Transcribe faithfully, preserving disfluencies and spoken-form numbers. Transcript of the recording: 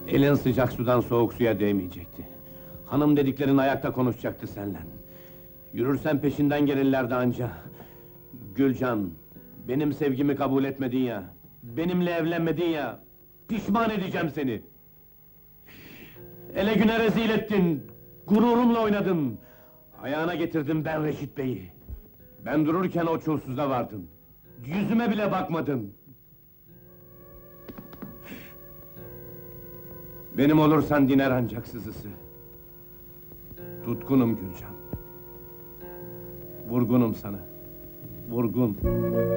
Elin sıcak sudan soğuk suya değmeyecekti. Hanım dediklerin ayakta konuşacaktı seninle. Yürürsen peşinden gelirlerdi anca. Gülcan, benim sevgimi kabul etmedin ya, benimle evlenmedin ya, pişman edeceğim seni! Ele güne rezil ettin, gururumla oynadın! Ayağına getirdim ben Reşit Bey'i! Ben dururken o çulsuza vardın! Yüzüme bile bakmadın! Benim olursan diner ancak sızısı! Tutkunum Gülcan! Vurgunum sana! Vurgun!